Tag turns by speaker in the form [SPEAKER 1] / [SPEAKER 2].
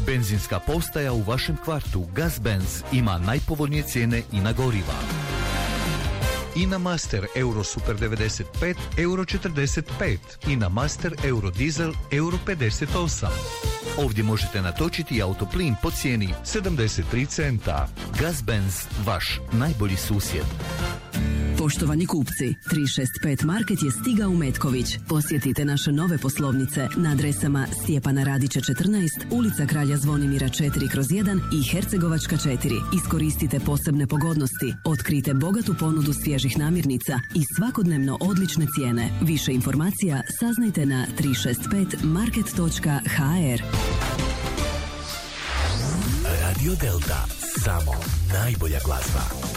[SPEAKER 1] Benzinska postaja u vašem kvartu Gazbenz ima najpovoljnije cijene i na goriva. INA Master Euro Super 95 Euro 45, INA Master Euro Diesel Euro 58. Ovdje možete natočiti autoplin po cijeni 73 centa. Gazbenz, vaš najbolji susjed.
[SPEAKER 2] Poštovani kupci, 365 Market je stigao u Metković. Posjetite naše nove poslovnice na adresama Stjepana Radića 14, ulica Kralja Zvonimira 4/1 i Hercegovačka 4. Iskoristite posebne pogodnosti, otkrite bogatu ponudu svježih namirnica i svakodnevno odlične cijene. Više informacija saznajte na 365market.hr.
[SPEAKER 3] Radio Delta, samo najbolja glazba.